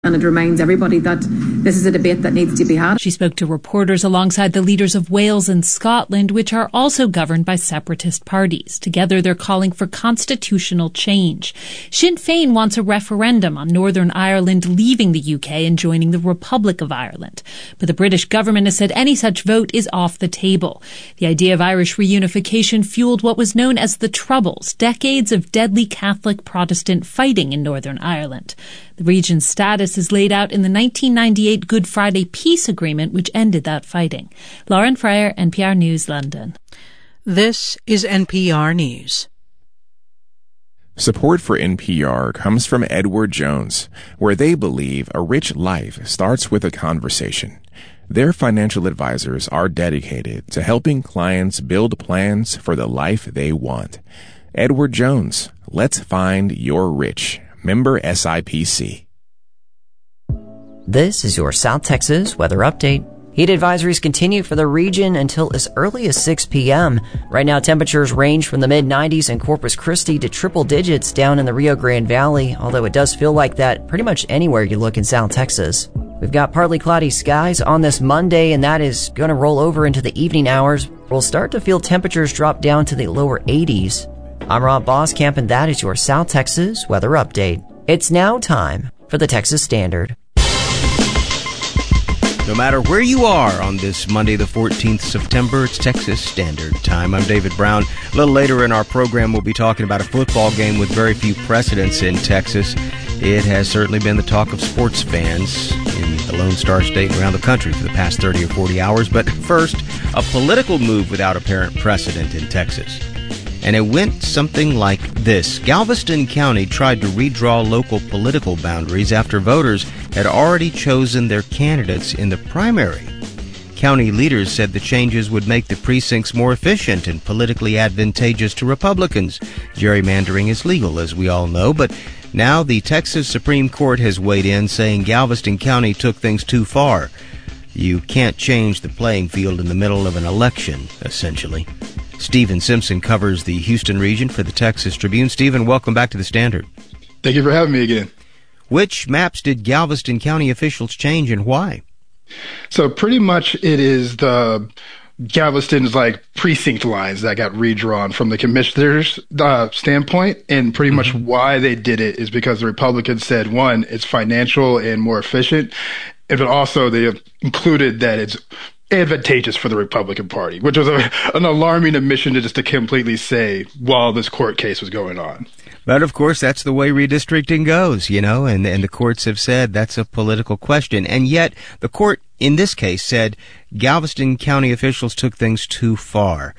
And it reminds everybody that this is a debate that needs to be had. She spoke to reporters alongside the leaders of Wales and Scotland, which are also governed by separatist parties. Together, they're calling for constitutional change. Sinn Féin wants a referendum on Northern Ireland leaving the UK and joining the Republic of Ireland. But the British government has said any such vote is off the table. The idea of Irish reunification fueled what was known as the Troubles, decades of deadly Catholic Protestant fighting in Northern Ireland. The region's status is laid out in the 1998 Good Friday Peace Agreement, which ended that fighting. Lauren Fryer, NPR News, London. This is NPR News. Support for NPR comes from Edward Jones, where they believe a rich life starts with a conversation. Their financial advisors are dedicated to helping clients build plans for the life they want. Edward Jones, let's find your rich. Member SIPC. This is your South Texas weather update. Heat advisories continue for the region until as early as 6 p.m. Right now, temperatures range from the mid-90s in Corpus Christi to triple digits down in the Rio Grande Valley, although it does feel like that pretty much anywhere you look in South Texas. We've got partly cloudy skies on this Monday, and that is going to roll over into the evening hours. We'll start to feel temperatures drop down to the lower 80s. I'm Rob Boskamp, and that is your South Texas weather update. It's now time for the Texas Standard. No matter where you are on this Monday, the 14th September, it's Texas Standard Time. I'm David Brown. A little later in our program, we'll be talking about a football game with very few precedents in Texas. It has certainly been the talk of sports fans in the Lone Star State and around the country for the past 30 or 40 hours. But first, a political move without apparent precedent in Texas. And it went something like this. Galveston County tried to redraw local political boundaries after voters had already chosen their candidates in the primary. County leaders said the changes would make the precincts more efficient and politically advantageous to Republicans. Gerrymandering is legal, as we all know, but now the Texas Supreme Court has weighed in, saying Galveston County took things too far. You can't change the playing field in the middle of an election, essentially. Stephen Simpson covers the Houston region for the Texas Tribune. Stephen, welcome back to the Standard. Thank you for having me again. Which maps did Galveston County officials change and why? So pretty much it is the Galveston's precinct lines that got redrawn from the commissioner's standpoint, and pretty much why they did it is because the Republicans said, one, it's financial and more efficient, but also they have included that it's advantageous for the Republican Party, which was an alarming admission to completely say while this court case was going on. But, of course, that's the way redistricting goes, and the courts have said that's a political question. And yet the court, in this case, said Galveston County officials took things too far.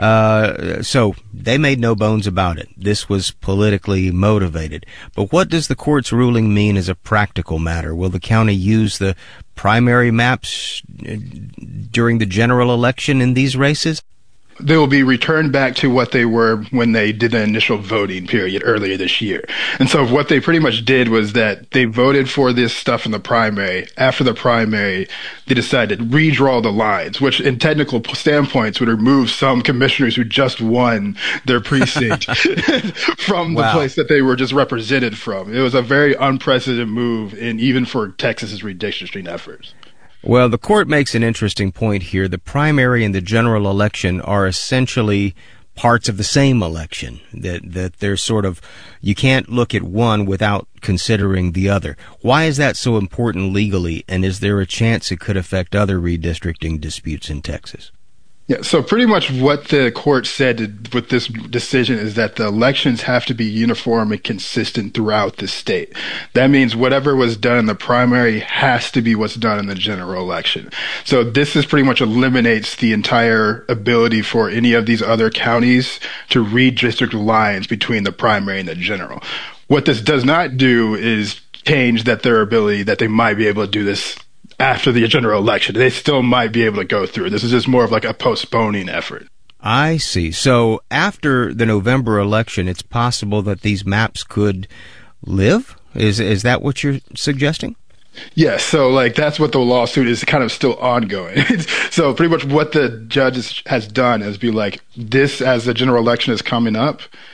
So they made no bones about it. This was politically motivated. But what does the court's ruling mean as a practical matter? Will the county use the primary maps during the general election in these races? They will be returned back to what they were when they did the initial voting period earlier this year. And so what they pretty much did was that they voted for this stuff in the primary. After the primary, they decided to redraw the lines, which in technical standpoints would remove some commissioners who just won their precinct from the place that they were just represented from. It was a very unprecedented move, and even for Texas's redistricting efforts. Well, the court makes an interesting point here. The primary and the general election are essentially parts of the same election, that they're sort of, you can't look at one without considering the other. Why is that so important legally, and is there a chance it could affect other redistricting disputes in Texas? Yeah, so pretty much what the court said with this decision is that the elections have to be uniform and consistent throughout the state. That means whatever was done in the primary has to be what's done in the general election. So this is pretty much eliminates the entire ability for any of these other counties to redistrict lines between the primary and the general. What this does not do is change their ability that they might be able to do this after the general election. They still might be able to go through. This is just more of a postponing effort. I see. So after the November election, it's possible that these maps could live? Is that what you're suggesting? Yes. So that's what the lawsuit is kind of still ongoing. So pretty much what the judge has done is be this, as the general election is coming up,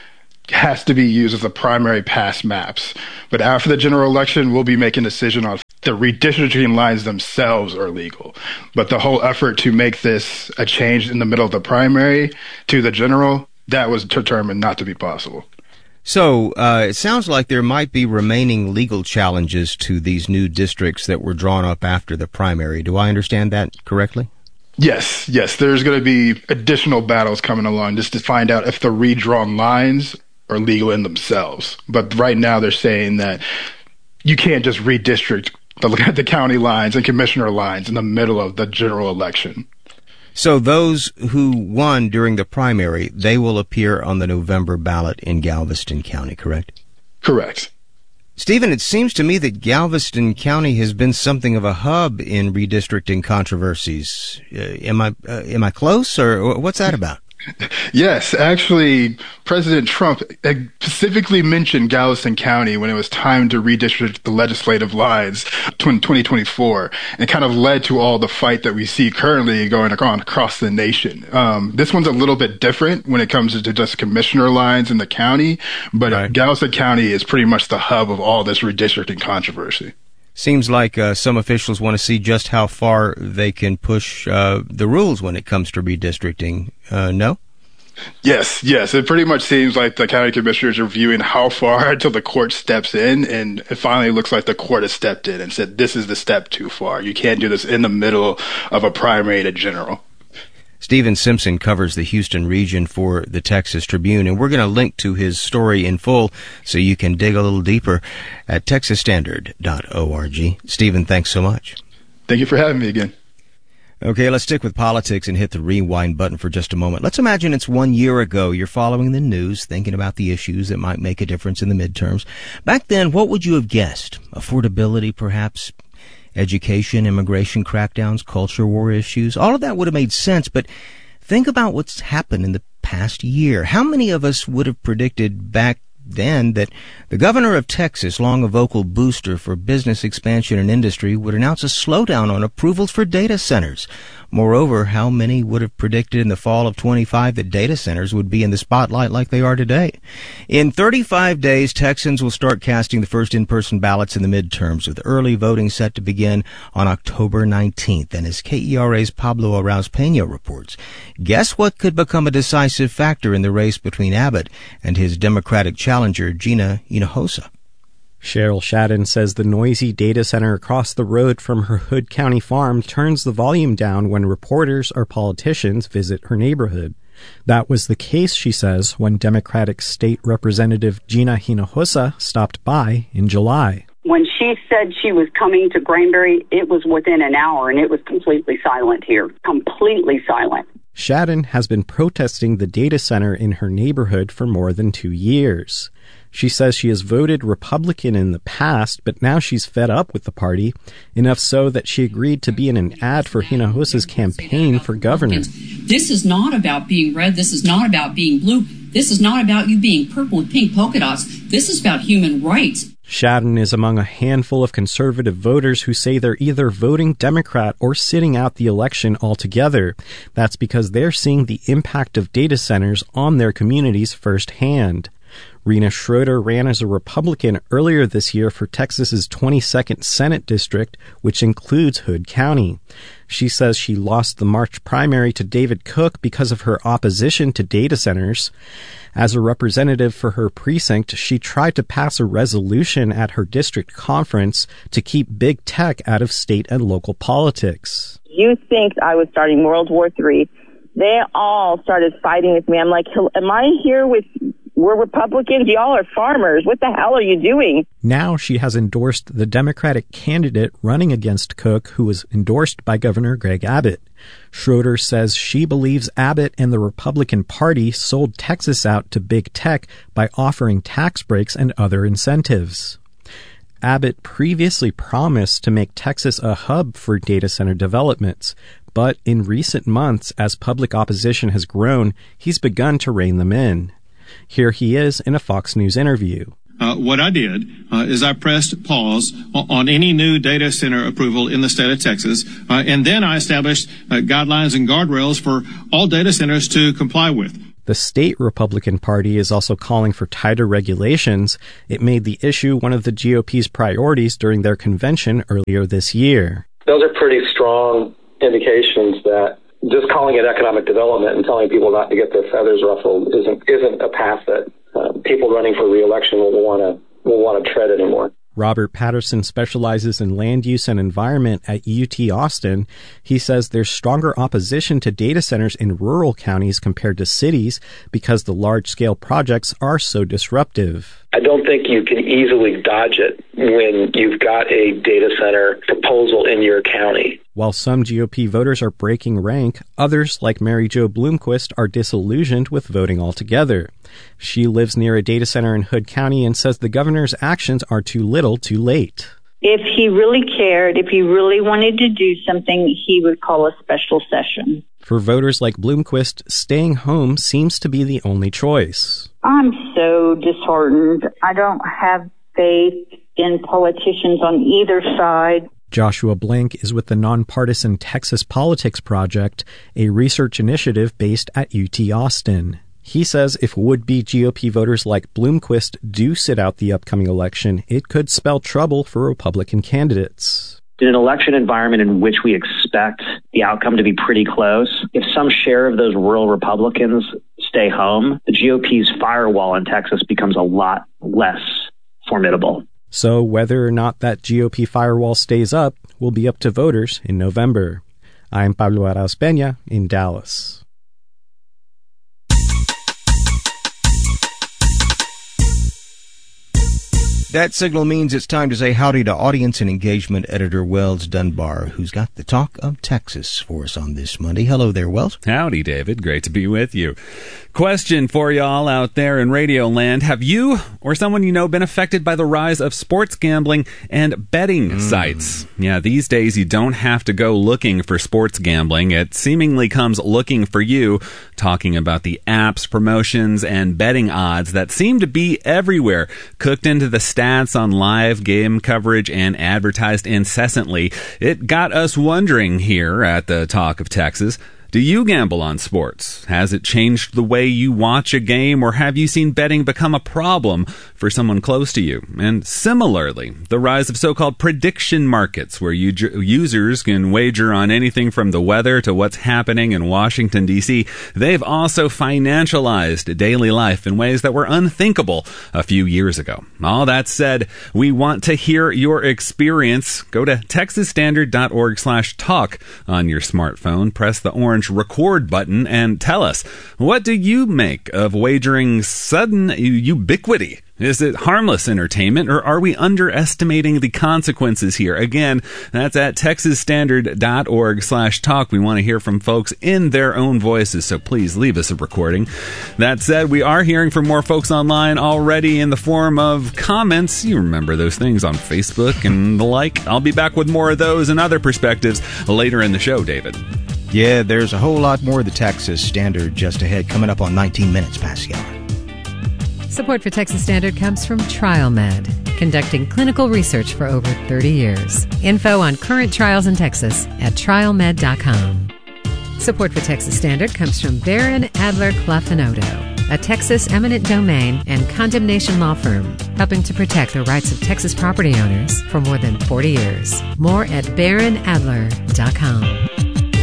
has to be used as the primary pass maps. But after the general election, we'll be making a decision on the redistricting lines themselves are legal. But the whole effort to make this a change in the middle of the primary to the general, that was determined not to be possible. So it sounds like there might be remaining legal challenges to these new districts that were drawn up after the primary. Do I understand that correctly? Yes. There's going to be additional battles coming along just to find out if the redrawn lines are legal in themselves. But right now they're saying that you can't just redistrict the county lines and commissioner lines in the middle of the general election. So those who won during the primary, they will appear on the November ballot in Galveston County, correct? Correct. Stephen, it seems to me that Galveston County has been something of a hub in redistricting controversies. Am I close, or what's that about? Yes, actually, President Trump specifically mentioned Galveston County when it was time to redistrict the legislative lines in 2024, and kind of led to all the fight that we see currently going on across the nation. This one's a little bit different when it comes to just commissioner lines in the county, but right. Galveston County is pretty much the hub of all this redistricting controversy. Seems like some officials want to see just how far they can push the rules when it comes to redistricting. No? Yes. It pretty much seems like the county commissioners are viewing how far until the court steps in, and it finally looks like the court has stepped in and said, this is the step too far. You can't do this in the middle of a primary to general. Stephen Simpson covers the Houston region for the Texas Tribune, and we're going to link to his story in full so you can dig a little deeper at texasstandard.org. Stephen, thanks so much. Thank you for having me again. Okay, let's stick with politics and hit the rewind button for just a moment. Let's imagine it's 1 year ago. You're following the news, thinking about the issues that might make a difference in the midterms. Back then, what would you have guessed? Affordability, perhaps? Education, immigration crackdowns, culture war issues, all of that would have made sense, but think about what's happened in the past year. How many of us would have predicted back then that the governor of Texas, long a vocal booster for business expansion and industry, would announce a slowdown on approvals for data centers? Moreover, how many would have predicted in the fall of 25 that data centers would be in the spotlight like they are today? In 35 days, Texans will start casting the first in-person ballots in the midterms, with early voting set to begin on October 19th. And as KERA's Pablo Arauz-Peña reports, guess what could become a decisive factor in the race between Abbott and his Democratic challenger, Gina Hinojosa? Cheryl Shadden says the noisy data center across the road from her Hood County farm turns the volume down when reporters or politicians visit her neighborhood. That was the case, she says, when Democratic State Representative Gina Hinojosa stopped by in July. When she said she was coming to Granbury, it was within an hour, and it was completely silent here. Completely silent. Shadden has been protesting the data center in her neighborhood for more than 2 years. She says she has voted Republican in the past, but now she's fed up with the party, enough so that she agreed to be in an ad for Hinojosa's campaign for governor. This is not about being red. This is not about being blue. This is not about you being purple with pink polka dots. This is about human rights. Shadden is among a handful of conservative voters who say they're either voting Democrat or sitting out the election altogether. That's because they're seeing the impact of data centers on their communities firsthand. Rena Schroeder ran as a Republican earlier this year for Texas's 22nd Senate District, which includes Hood County. She says she lost the March primary to David Cook because of her opposition to data centers. As a representative for her precinct, she tried to pass a resolution at her district conference to keep big tech out of state and local politics. You think I was starting World War III. They all started fighting with me. I'm like, am I here with... We're Republicans. Y'all are farmers. What the hell are you doing? Now she has endorsed the Democratic candidate running against Cook, who was endorsed by Governor Greg Abbott. Schroeder says she believes Abbott and the Republican Party sold Texas out to big tech by offering tax breaks and other incentives. Abbott previously promised to make Texas a hub for data center developments, but in recent months, as public opposition has grown, he's begun to rein them in. Here he is in a Fox News interview. What I did is I pressed pause on any new data center approval in the state of Texas, and then I established guidelines and guardrails for all data centers to comply with. The state Republican Party is also calling for tighter regulations. It made the issue one of the GOP's priorities during their convention earlier this year. Those are pretty strong indications that just calling it economic development and telling people not to get their feathers ruffled isn't a path that people running for re-election will want to tread anymore. Robert Patterson specializes in land use and environment at UT Austin. He says there's stronger opposition to data centers in rural counties compared to cities because the large-scale projects are so disruptive. I don't think you can easily dodge it when you've got a data center proposal in your county. While some GOP voters are breaking rank, others, like Mary Jo Bloomquist, are disillusioned with voting altogether. She lives near a data center in Hood County and says the governor's actions are too little, too late. If he really cared, if he really wanted to do something, he would call a special session. For voters like Bloomquist, staying home seems to be the only choice. I'm so disheartened. I don't have faith in politicians on either side. Joshua Blank is with the nonpartisan Texas Politics Project, a research initiative based at UT Austin. He says if would-be GOP voters like Bloomquist do sit out the upcoming election, it could spell trouble for Republican candidates. In an election environment in which we expect the outcome to be pretty close, if some share of those rural Republicans stay home, the GOP's firewall in Texas becomes a lot less formidable. So whether or not that GOP firewall stays up will be up to voters in November. I'm Pablo Arauz Peña in Dallas. That signal means it's time to say howdy to audience and engagement editor Wells Dunbar, who's got the talk of Texas for us on this Monday. Hello there, Wells. Howdy, David. Great to be with you. Question for y'all out there in Radio Land. Have you or someone you know been affected by the rise of sports gambling and betting sites? Yeah, these days you don't have to go looking for sports gambling. It seemingly comes looking for you, talking about the apps, promotions, and betting odds that seem to be everywhere, cooked into the stats on live game coverage and advertised incessantly. It got us wondering here at the Talk of Texas, do you gamble on sports? Has it changed the way you watch a game, or have you seen betting become a problem for someone close to you? And similarly, the rise of so-called prediction markets, where users can wager on anything from the weather to what's happening in Washington, D.C., they've also financialized daily life in ways that were unthinkable a few years ago. All that said, we want to hear your experience. Go to texasstandard.org/talk on your smartphone, press the orange record button, and tell us, what do you make of wagering's sudden ubiquity? Is it harmless entertainment, or are we underestimating the consequences here? Again, that's at texasstandard.org/talk. We want to hear from folks in their own voices, so please leave us a recording. That said, we are hearing from more folks online already in the form of comments. You remember those things on Facebook and the like. I'll be back with more of those and other perspectives later in the show, David. Yeah, there's a whole lot more of the Texas Standard just ahead, coming up on 19 minutes past the hour. Support for Texas Standard comes from TrialMed, conducting clinical research for over 30 years. Info on current trials in Texas at trialmed.com. Support for Texas Standard comes from Barron Adler Clough & Odo, a Texas eminent domain and condemnation law firm, helping to protect the rights of Texas property owners for more than 40 years. More at barronadler.com.